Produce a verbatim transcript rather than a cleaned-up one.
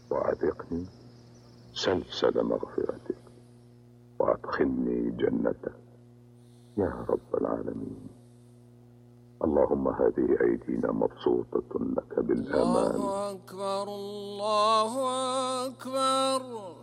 وأعتقني سلسل مغفرتك وأدخلني جنتك يا رب العالمين. اللهم هذه أيدينا مبسوطة لك بالأمان. الله أكبر الله أكبر.